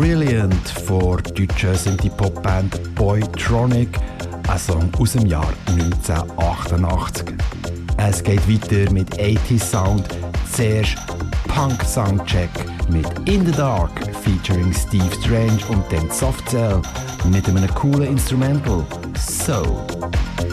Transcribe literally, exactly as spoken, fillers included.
Brilliant von der deutschen Synthie-Pop-Band Boytronic, ein Song aus dem Jahr neunzehnhundertachtundachtzig. Es geht weiter mit achtziger Sound, zuerst Punk Soundcheck mit In the Dark featuring Steve Strange und dann Soft Cell mit einem coolen Instrumental So.